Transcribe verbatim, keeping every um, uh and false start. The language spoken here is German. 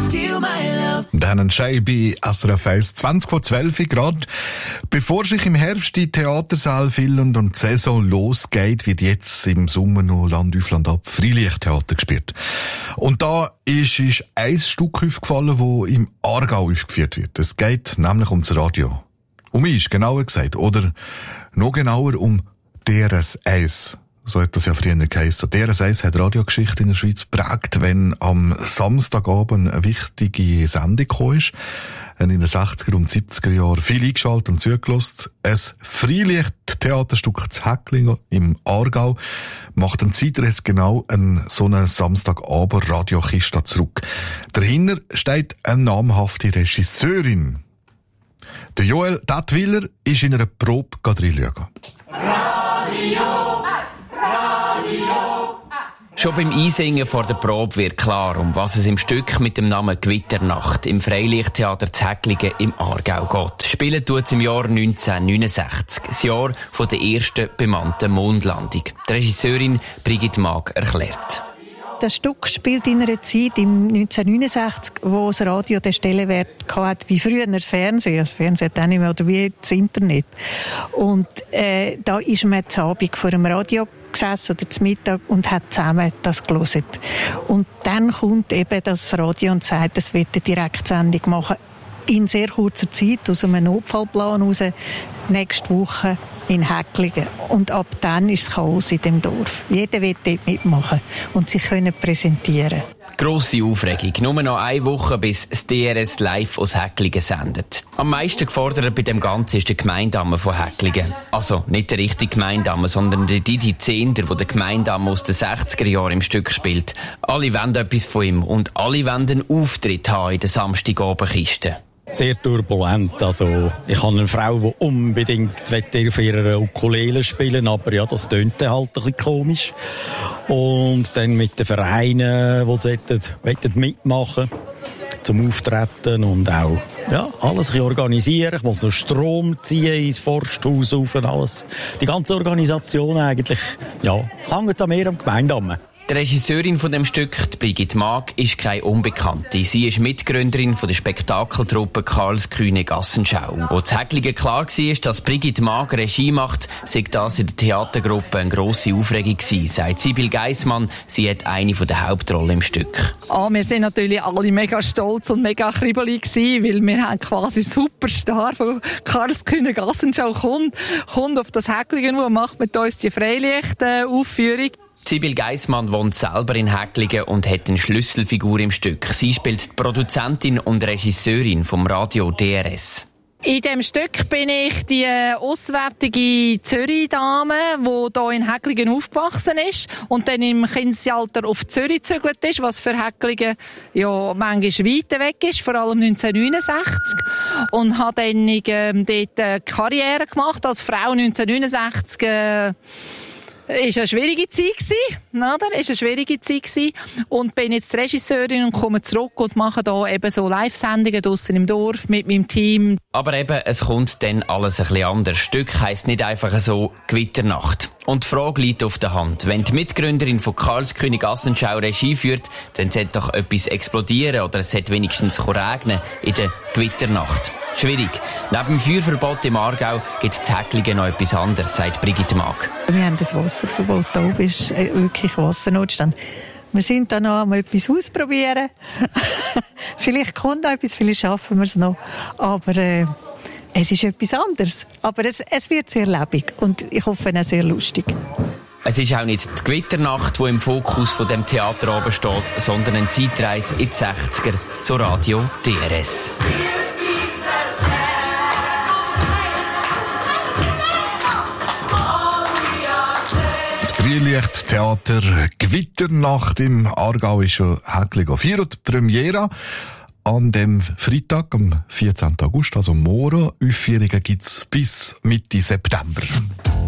steal my love. Dan Shay bei S R F eins, zwanzig vor zwölf Grad. Bevor sich im Herbst die Theatersaal füllen und die Saison losgeht, wird jetzt im Sommer noch Land auf Land ab Freilichttheater gespielt. Und da ist, ist ein Stück aufgefallen, das im Aargau aufgeführt wird. Es geht nämlich um das Radio. Um mich, genauer gesagt. Oder noch genauer um D R S eins. So hat das ja früher geheißen. D R S eins hat Radiogeschichte in der Schweiz geprägt, wenn am Samstagabend eine wichtige Sendung gekommen ist. In den sechziger und siebziger Jahren viel eingeschaltet und zugelassen. Ein Freilicht-Theaterstück zu Häcklingen im Aargau macht ein Zeitreis genau an so eine Samstagabend-Radiokiste zurück. Dahinter steht eine namhafte Regisseurin. Der Joel Dattwiller ist in einer Probe reinschauen. Radio! Radio! Schon beim Einsingen vor der Probe wird klar, um was es im Stück mit dem Namen Gewitternacht im Freilichttheater zu Häcklingen im Aargau geht. Spielen tut es im Jahr neunzehnhundertneunundsechzig, das Jahr von der ersten bemannten Mondlandung. Die Regisseurin Brigitte Maag erklärt. Das Stück spielt in einer Zeit im neunzehnhundertneunundsechzig, wo das Radio den Stellenwert hatte, wie früher das Fernsehen. Das Fernsehen hat auch nicht mehr, oder wie das Internet. Und äh, da ist man zu Abend vor dem Radio gesessen oder zum Mittag und hat zusammen das gehört. Und dann kommt eben das Radio und sagt, es wird eine Direktsendung machen. In sehr kurzer Zeit, aus einem Notfallplan raus, nächste Woche in Häcklingen. Und ab dann ist es Chaos in dem Dorf. Jeder will dort mitmachen und sich können präsentieren. Grosse Aufregung. Nur noch eine Woche, bis das D R S live aus Häcklingen sendet. Am meisten gefordert bei dem Ganzen ist der Gemeindamme von Häcklingen. Also nicht der richtige Gemeindamme, sondern der Didi Zehnder, der der Gemeindamme aus den sechziger Jahren im Stück spielt. Alle wollen etwas von ihm und alle wollen einen Auftritt haben in der Samstagabendkiste. Sehr turbulent. Also, ich habe eine Frau, die unbedingt auf ihrer Ukulele spielen will, aber ja, das tönt halt ein bisschen komisch. Und dann mit den Vereinen, die mitmachen wollen, zum Auftreten und auch, ja, alles ein organisieren. Ich muss noch Strom ziehen ins Forsthaus rauf und alles. Die ganze Organisation eigentlich, ja, hängt an mir am Gemeindamme. Die Regisseurin von dem Stück, die Brigitte Maag, ist keine Unbekannte. Sie ist Mitgründerin von der Spektakeltruppe Karlskühne Gassenschau. Wo zu Häcklingen klar war, dass Brigitte Maag Regie macht, sei das in der Theatergruppe eine grosse Aufregung gewesen, sagt Sibyl Geissmann. Sie hat eine der Hauptrollen im Stück. Ah, wir sind natürlich alle mega stolz und mega kribbelig gewesen, weil wir haben quasi Superstar von Karlskühne Gassenschau kommt, kommt auf das Häcklingen und macht mit uns die Freilicht-Aufführung. Sibyl Geissmann wohnt selber in Häcklingen und hat eine Schlüsselfigur im Stück. Sie spielt die Produzentin und Regisseurin vom Radio D R S. In dem Stück bin ich die auswärtige Zürich-Dame, die hier in Häcklingen aufgewachsen ist und dann im Kindesalter auf Zürich gezügelt ist, was für Häcklingen ja manchmal weit weg ist, vor allem neunzehnhundertneunundsechzig. Und habe dann ähm, dort eine Karriere gemacht als Frau neunzehnhundertneunundsechzig. Äh, Ist eine schwierige Zeit gewesen, oder? Ist eine schwierige Zeit gewesen. Und bin jetzt Regisseurin und komme zurück und mache da eben so Live-Sendungen draussen im Dorf mit meinem Team. Aber eben, es kommt dann alles ein bisschen anders. Das Stück heisst nicht einfach so Gewitternacht. Und die Frage liegt auf der Hand. Wenn die Mitgründerin von Karlskühne Gassenschau Regie führt, dann sollte doch etwas explodieren oder es sollte wenigstens regnen in der Gewitternacht. Schwierig. Neben dem Feuerverbot im Aargau gibt es in Häcklingen noch etwas anderes, sagt Brigitte Maag. Wir haben das Wasserverbot. Da oben ist wirklich Wassernotstand. Wir sind da noch einmal etwas ausprobieren. Vielleicht kommt noch etwas, vielleicht schaffen wir es noch. Aber äh, es ist etwas anderes. Aber es, es wird sehr lebendig und ich hoffe auch sehr lustig. Es ist auch nicht die Gewitternacht, die im Fokus von dem Theater oben steht, sondern eine Zeitreise in die sechziger zu Radio D R S. Freilichttheater Gewitternacht im Aargau ist schon Häcklingen vier und die Premiere an dem Freitag, am vierzehnten August, also morgen. Aufführungen gibt's bis Mitte September.